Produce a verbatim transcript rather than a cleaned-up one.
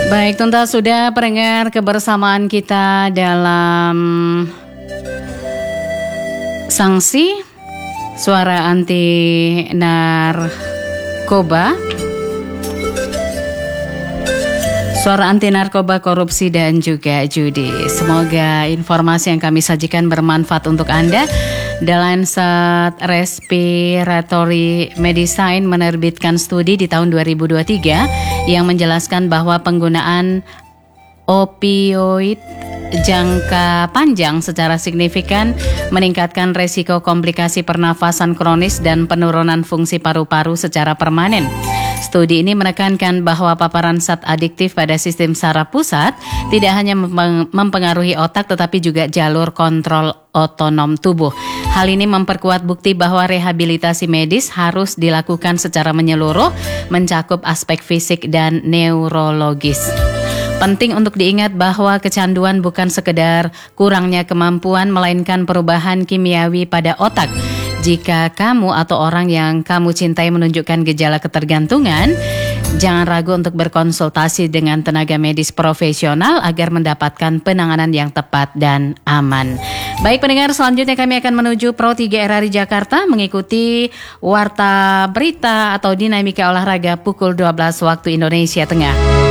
Baik, tuntas sudah pendengar kebersamaan kita dalam sanksi suara anti narkoba, suara anti narkoba, korupsi dan juga judi. Semoga informasi yang kami sajikan bermanfaat untuk Anda. The Lancet Respiratory Medicine menerbitkan studi di tahun dua ribu dua puluh tiga yang menjelaskan bahwa penggunaan opioid jangka panjang secara signifikan meningkatkan resiko komplikasi pernafasan kronis dan penurunan fungsi paru-paru secara permanen. Studi ini menekankan bahwa paparan zat adiktif pada sistem saraf pusat tidak hanya mempengaruhi otak tetapi juga jalur kontrol otonom tubuh. Hal ini memperkuat bukti bahwa rehabilitasi medis harus dilakukan secara menyeluruh, mencakup aspek fisik dan neurologis. Penting untuk diingat bahwa kecanduan bukan sekedar kurangnya kemampuan, melainkan perubahan kimiawi pada otak. Jika kamu atau orang yang kamu cintai menunjukkan gejala ketergantungan, jangan ragu untuk berkonsultasi dengan tenaga medis profesional agar mendapatkan penanganan yang tepat dan aman. Baik pendengar, selanjutnya kami akan menuju Pro tiga R R I Jakarta mengikuti Warta Berita atau Dinamika Olahraga pukul dua belas waktu Indonesia Tengah.